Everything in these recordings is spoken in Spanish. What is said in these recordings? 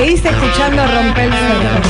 Seguís escuchando Romper el Cerco.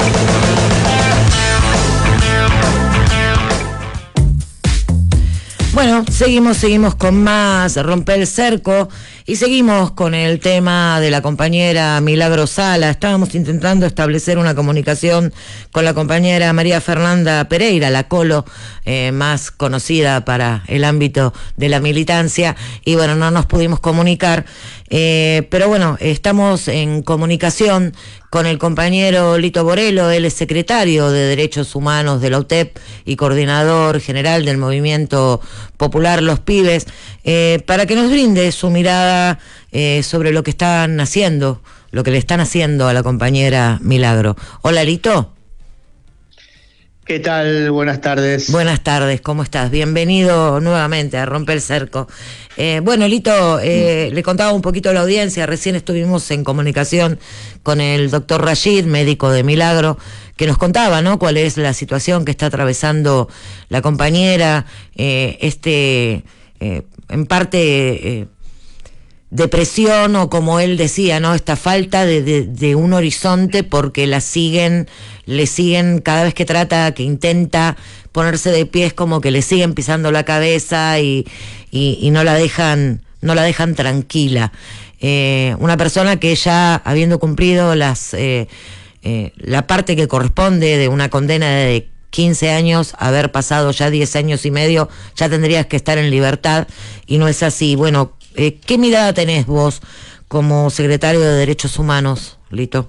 Bueno, seguimos con más Romper el Cerco y seguimos con el tema de la compañera Milagro Sala. Estábamos intentando establecer una comunicación con la compañera María Fernanda Pereira, la Colo, más conocida para el ámbito de la militancia, y bueno, no nos pudimos comunicar, pero bueno, estamos en comunicación con el compañero Lito Borello. Él es secretario de Derechos Humanos de la UTEP y coordinador general del Movimiento Popular Los Pibes, para que nos brinde su mirada sobre lo que están haciendo, lo que le están haciendo a la compañera Milagro. Hola, Lito. ¿Qué tal? Buenas tardes. Buenas tardes, ¿cómo estás? Bienvenido nuevamente a Romper el Cerco. Bueno, Lito, le contaba un poquito a la audiencia, recién estuvimos en comunicación con el doctor Rashid, médico de Milagro, que nos contaba, ¿no?, cuál es la situación que está atravesando la compañera, en parte depresión, o como él decía, ¿no?, esta falta de un horizonte, porque le siguen cada vez que intenta ponerse de pie, es como que le siguen pisando la cabeza y no la dejan tranquila. Una persona que ya, habiendo cumplido la parte que corresponde de una condena de 15 años, haber pasado ya 10 años y medio, ya tendrías que estar en libertad, y no es así. Bueno, ¿qué mirada tenés vos como secretario de Derechos Humanos, Lito?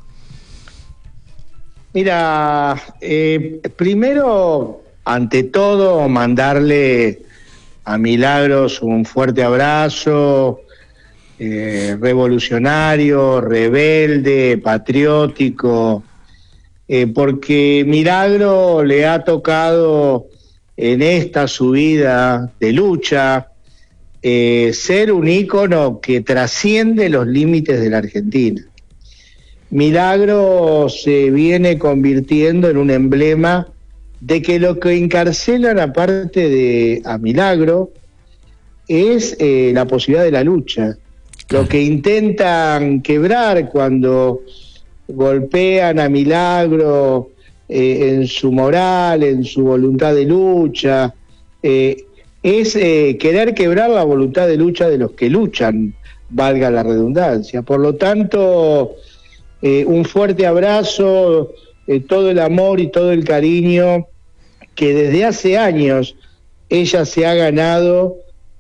Mira, primero, ante todo, mandarle a Milagros un fuerte abrazo, revolucionario, rebelde, patriótico, porque Milagro le ha tocado en esta subida de lucha ser un ícono que trasciende los límites de la Argentina. Milagro se viene convirtiendo en un emblema de que lo que encarcelan aparte a Milagro es la posibilidad de la lucha. Lo que intentan quebrar cuando golpean a Milagro en su moral, en su voluntad de lucha, es querer quebrar la voluntad de lucha de los que luchan, valga la redundancia. Por lo tanto, un fuerte abrazo, todo el amor y todo el cariño que desde hace años ella se ha ganado,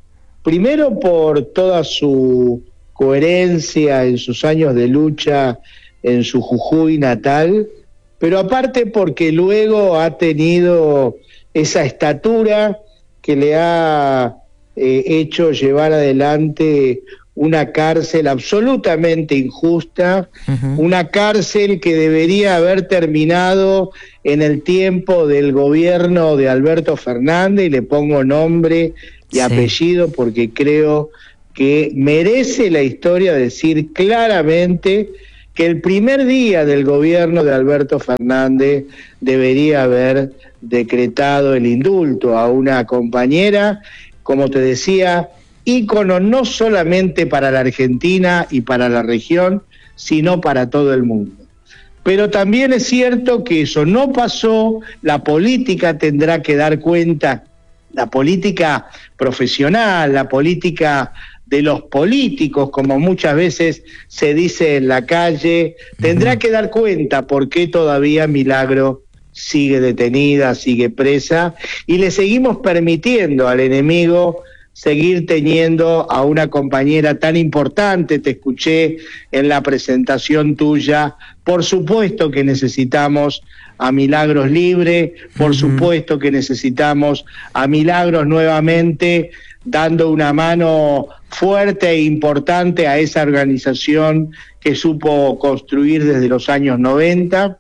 primero por toda su coherencia en sus años de lucha en su Jujuy natal, pero aparte porque luego ha tenido esa estatura que le ha hecho llevar adelante una cárcel absolutamente injusta, una cárcel que debería haber terminado en el tiempo del gobierno de Alberto Fernández, y le pongo nombre y apellido porque creo que merece la historia decir claramente que el primer día del gobierno de Alberto Fernández debería haber decretado el indulto a una compañera, como te decía, ícono no solamente para la Argentina y para la región, sino para todo el mundo. Pero también es cierto que eso no pasó, la política tendrá que dar cuenta, la política profesional, la política de los políticos, como muchas veces se dice en la calle, tendrá que dar cuenta por qué todavía Milagro sigue detenida, sigue presa, y le seguimos permitiendo al enemigo seguir teniendo a una compañera tan importante. Te escuché en la presentación tuya. Por supuesto que necesitamos a Milagros libre, por supuesto que necesitamos a Milagros nuevamente dando una mano fuerte e importante a esa organización que supo construir desde los años 90,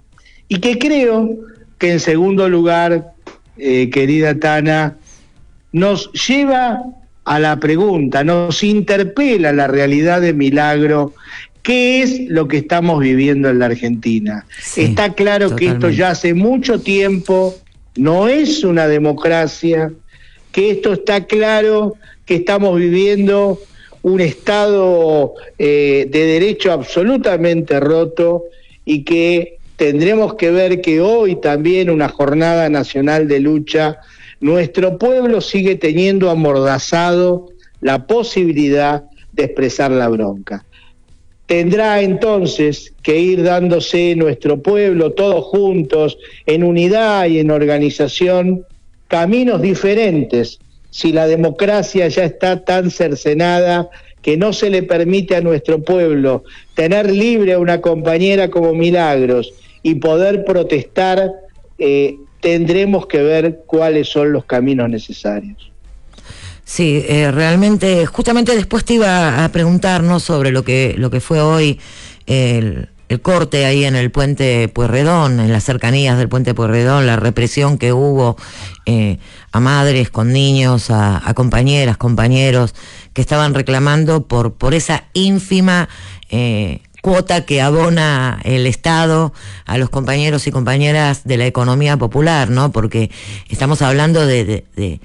y que creo que en segundo lugar, querida Tana, nos lleva a la pregunta, nos interpela la realidad de Milagro. ¿Qué es lo que estamos viviendo en la Argentina? Sí, está claro totalmente. Que esto ya hace mucho tiempo no es una democracia, que esto está claro que estamos viviendo un Estado de derecho absolutamente roto, y que tendremos que ver que hoy también, una jornada nacional de lucha, nuestro pueblo sigue teniendo amordazado la posibilidad de expresar la bronca. Tendrá entonces que ir dándose nuestro pueblo, todos juntos, en unidad y en organización, caminos diferentes, si la democracia ya está tan cercenada que no se le permite a nuestro pueblo tener libre a una compañera como Milagros y poder protestar. Tendremos que ver cuáles son los caminos necesarios. Sí, realmente, justamente después te iba a preguntar, ¿no?, sobre lo que fue hoy el corte ahí en el puente Pueyrredón, en las cercanías del puente Pueyrredón, la represión que hubo a madres con niños, a compañeras, compañeros que estaban reclamando por esa ínfima cuota que abona el Estado a los compañeros y compañeras de la economía popular, ¿no? Porque estamos hablando de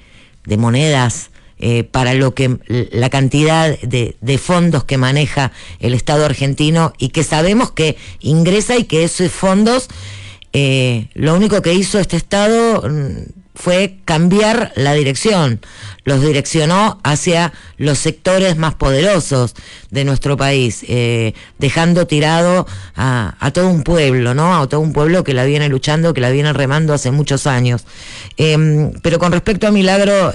monedas para lo que la cantidad de fondos que maneja el Estado argentino, y que sabemos que ingresa, y que esos fondos, lo único que hizo este Estado fue cambiar la dirección, los direccionó hacia los sectores más poderosos de nuestro país, dejando tirado a todo un pueblo, ¿no? A todo un pueblo que la viene luchando, que la viene remando hace muchos años. Pero con respecto a Milagro,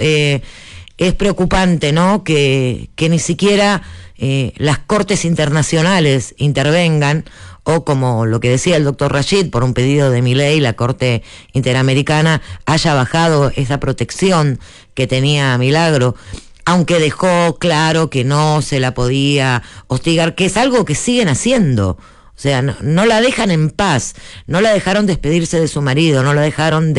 es preocupante, ¿no?, que ni siquiera las cortes internacionales intervengan, o como lo que decía el doctor Rashid, por un pedido de Milei, la Corte Interamericana haya bajado esa protección que tenía Milagro, aunque dejó claro que no se la podía hostigar, que es algo que siguen haciendo. O sea, no la dejan en paz, no la dejaron despedirse de su marido, no la dejaron